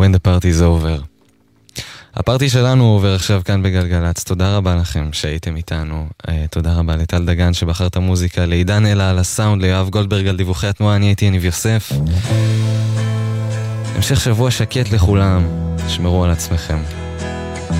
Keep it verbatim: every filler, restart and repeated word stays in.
When the party is over. הפארטי שלנו עובר עכשיו כאן בגלגלץ. תודה רבה לכם שהייתם איתנו. תודה רבה לטל דגן שבחר את המוזיקה, לעידן אלה על הסאונד, ליואב גולדברג על דיווחי התנועה. אני הייתי יניב יוסף. המשך שבוע שקט לכולם. שמרו על עצמכם.